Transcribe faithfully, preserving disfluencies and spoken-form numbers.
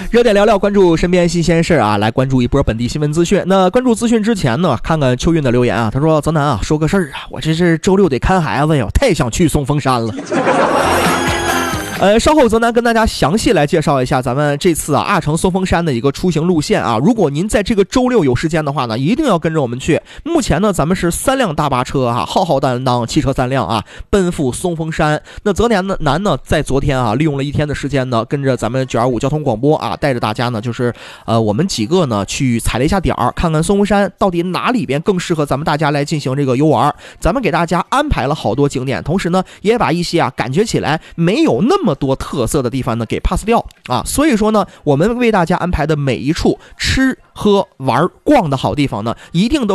热点聊聊，关注身边新鲜事啊，来关注一波本地新闻资讯。那关注资讯之前呢，看看秋韵的留言啊，他说：“泽南啊，说个事儿啊，我这是周六得看孩子呀，太想去松峰山了。”呃，稍后泽南跟大家详细来介绍一下咱们这次啊阿城松峰山的一个出行路线啊。如果您在这个周六有时间的话呢，一定要跟着我们去。目前呢，咱们是三辆大巴车啊，浩浩荡荡汽车三辆啊，奔赴松峰山。那泽南呢，南呢，在昨天啊，利用了一天的时间呢，跟着咱们九二五交通广播啊，带着大家呢，就是呃，我们几个呢去踩了一下点儿，看看松峰山到底哪里边更适合咱们大家来进行这个游玩。咱们给大家安排了好多景点，同时呢，也把一些啊感觉起来没有那么那么多特色的地方呢给 pass 掉啊，所以说呢，我们为大家安排的每一处吃喝玩逛的好地方呢，一定都